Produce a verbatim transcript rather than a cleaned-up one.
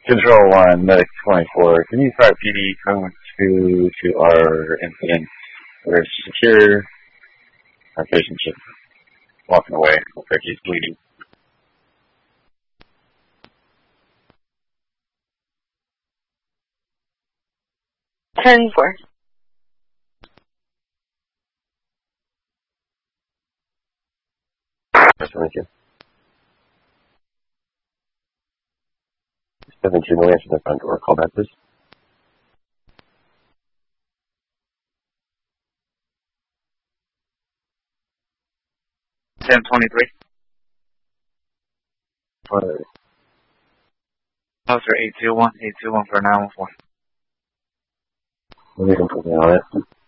Control one, Medic twenty-four. Can you start P D code two to our incident? We're secure. Our patient just walking away. Looks like he's bleeding. ten four. Thank you. seventeen, no answer to the front door. Call back, please. ten twenty-three. Alright. Officer eight two one, eight two one for nine one four. We can put me on it.